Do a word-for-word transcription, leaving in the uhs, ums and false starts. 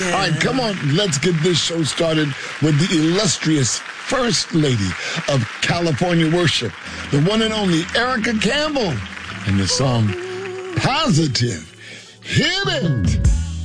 All right, come on. Let's get this show started with the illustrious First Lady of California Worship, the one and only Erica Campbell, and the song Positive. Hit it!